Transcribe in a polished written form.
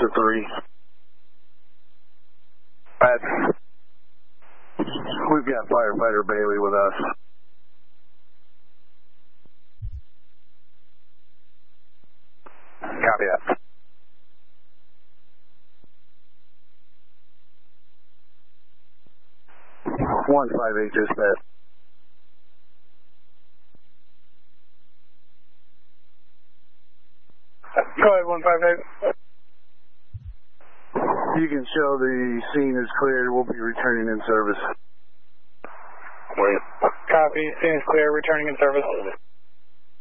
to 3. We've got firefighter Bailey with us. Copy that. One 5-8 dispatch. Go ahead, 158. You can show the scene is clear. We'll be returning in service. Copy. Scene is clear. Returning in service.